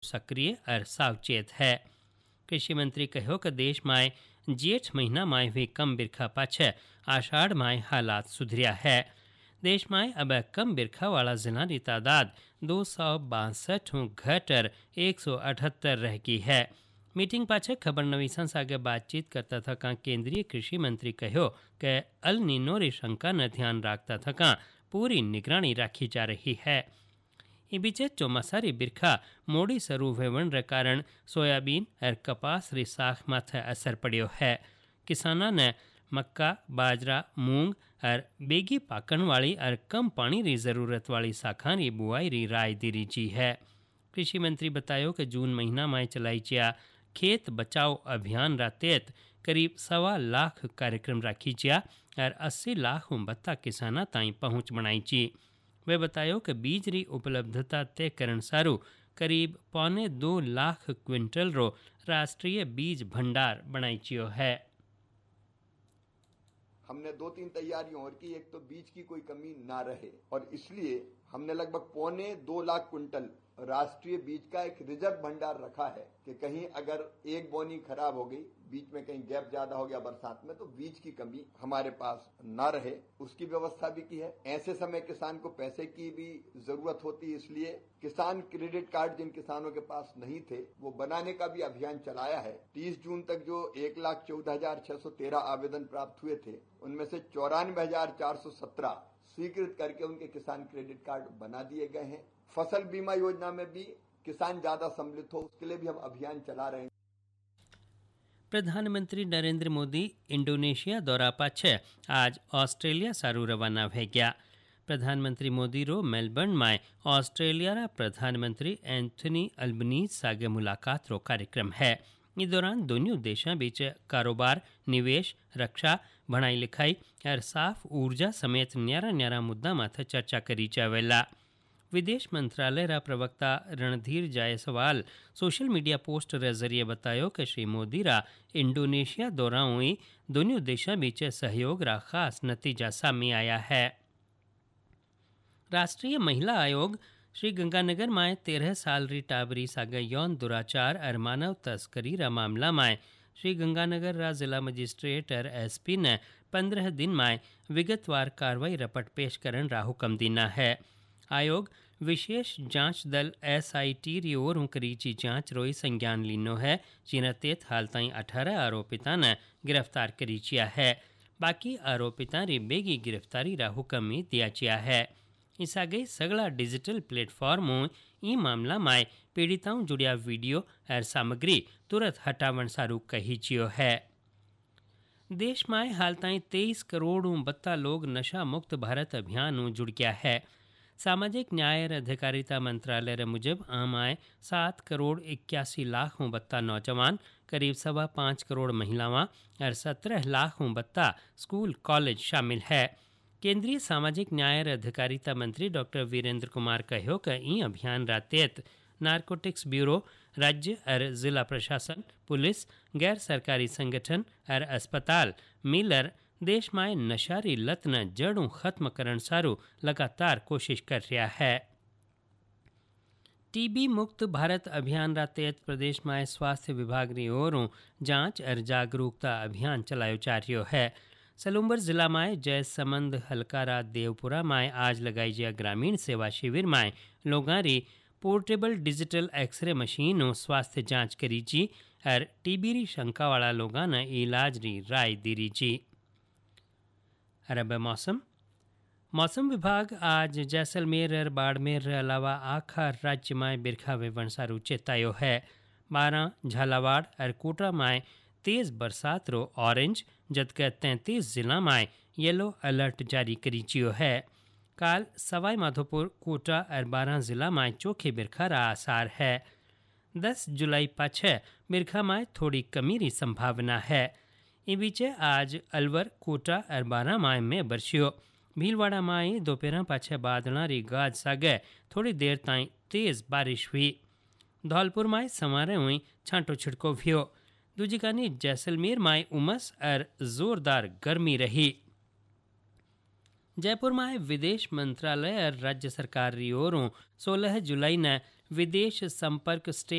सक्रिय और सावचेत है। कृषि मंत्री कहो कि देश में जेठ महीना में भी कम बिरखा पाछे आषाढ़ में हालात सुधरिया है। देश में अब कम बिरखा वाला जिला की तादाद 262 घटर 178 रह गई है। मीटिंग पाछे खबर नवीसा सागे बातचीत करता थका केंद्रीय कृषि मंत्री कहो कि अल नीनो री शंका न ध्यान रखता थका पूरी निगरानी राखी जा रही है। ई बीचे चौमासारी बिरखा मोड़ी शुरू होवन रे कारण सोयाबीन और कपास री साख माथे असर पड़ो है। किसाना ने मक्का, बाजरा, मूंग और बेगी पाकण वाली और कम पानी री जरूरत वाली शाखा री बुआई री राय दी जी है। कृषि मंत्री बतायो कि जून महीना में चलाई जिया खेत बचाओ अभियान रा तहत करीब 1.25 लाख कार्यक्रम राखी जिया और 80 लाख बत्ता किसाना ताई पहुँच बनाई जी। वे बतायो कि बीज री उपलब्धता तय करण सारू करीब 1.25 लाख क्विंटल रो राष्ट्रीय बीज भंडार बनाई जियो है। हमने 2-3 तैयारियां और की। एक तो बीज की कोई कमी ना रहे और इसलिए हमने लगभग 1.25 लाख क्विंटल राष्ट्रीय बीज का एक रिजर्व भंडार रखा है कि कहीं अगर एक बोनी खराब हो गई, बीच में कहीं गैप ज्यादा हो गया बरसात में, तो बीज की कमी हमारे पास ना रहे, उसकी व्यवस्था भी की है। ऐसे समय किसान को पैसे की भी जरूरत होती है, इसलिए किसान क्रेडिट कार्ड जिन किसानों के पास नहीं थे वो बनाने का भी अभियान चलाया है। 30 जून तक जो 1,14,613 आवेदन प्राप्त हुए थे उनमें से 94,417 स्वीकृत करके उनके किसान क्रेडिट कार्ड बना दिए गए हैं। फसल बीमा योजना में भी किसान ज्यादा सम्मिलित हो उसके लिए भी हम अभियान चला रहे हैं। प्रधानमंत्री नरेंद्र मोदी इंडोनेशिया दौरा पाछे आज ऑस्ट्रेलिया सारू रवाना हो गया। प्रधानमंत्री मोदी रो मेलबर्न में ऑस्ट्रेलिया रा प्रधानमंत्री एंथनी अल्बनीज सागे मुलाकात रो कार्यक्रम है। इस दौरान दोनों देशों बीच कारोबार, निवेश, रक्षा, पढ़ाई लिखाई और साफ ऊर्जा समेत न्यारा न्यारा मुद्दा माथे चर्चा करी जावेला। विदेश मंत्रालय रा प्रवक्ता Randhir Jaiswal social media post रे जरिए बतायो कि श्री मोदी रा इंडोनेशिया दौरा हुई दोनों देशों बीच सहयोग रा खास नतीजा सामने आया है। राष्ट्रीय महिला आयोग श्री गंगानगर में 13 साल री टाबरी सागे यौन दुराचार और मानव तस्करी रा मामला में श्री गंगानगर रा जिला मजिस्ट्रेट और एसपी ने 15 दिन में विगतवार कार्रवाई रपट पेश करन रा हुक्म दीना है। आयोग विशेष जांच दल SIT री ओर करीची जांच रोई संज्ञान लीनो है, जिन्हें तेत हाल ताई 18 आरोपिता ने गिरफ्तार करीचिया है। बाकी आरोपिता री बेगी गिरफ्तारी रा हुक्म ही दिया चिया है। इस आगे सगला डिजिटल प्लेटफॉर्मों ई मामला में पीड़िताओं जुड़िया वीडियो और सामग्री तुरंत हटावन सारू कही चियो है। देश में हाल ताई 23 करोड़ बत्ता लोग नशा मुक्त भारत अभियान जुड़ गया है। सामाजिक न्याय और अधिकारिता मंत्रालय रे मुजब आम आय 7 करोड़ 81 लाख बत्ता नौजवान, करीब 5.25 करोड़ महिलावां और 17 लाख बत्ता स्कूल कॉलेज शामिल है। केंद्रीय सामाजिक न्याय और अधिकारिता मंत्री डॉक्टर वीरेंद्र कुमार कहो कि ई अभियान रा तहत नारकोटिक्स ब्यूरो, राज्य और जिला प्रशासन, पुलिस, गैर सरकारी संगठन और अस्पताल मिलर देश में नशारी लत न जड़ों खत्म करन सारू लगातार कोशिश कर रहा है। टीबी मुक्त भारत अभियान रा तहत प्रदेश में स्वास्थ्य विभाग री ओरों जांच और जागरूकता अभियान चलायो जा रह्यो है। सलूम्बर जिला में जयसमंद हलकारा देवपुरा में आज लगाई गया ग्रामीण सेवा शिविर में लोगां री पोर्टेबल डिजिटल एक्सरे मशीनों स्वास्थ्य जांच करी जी और टीबी री शंका वाला लोगां ने इलाज री राय दी जी। अरब मौसम विभाग आज जैसलमेर और बाड़मेर के अलावा आखा राज्य में बिरखा वेवन सारू चेतायो है। 12 झालावाड़ और कोटा में तेज बरसात रो ऑरेंज, जबकि 33 जिला में येलो अलर्ट जारी करी चियो है। काल सवाई माधोपुर, कोटा और 12 जिला में चोखे बिरखा रा आसार है। 10 जुलाई पाछे बिरखा में थोड़ी कमी री संभावना है। इ बीचे आज अलवर, कोटा और 12 में बरसियो। भीलवाड़ा में दोपहर पाछे बादलों री गाज सागे थोड़ी देर ताई तेज बारिश हुई। धौलपुर में सवारे हुई छांटो छिड़को भ्यो। दूजी कानी जैसलमेर में उमस और जोरदार गर्मी रही। जयपुर में विदेश मंत्रालय और राज्य सरकार री ओरों 16 जुलाई ने विदेश संपर्क स्टे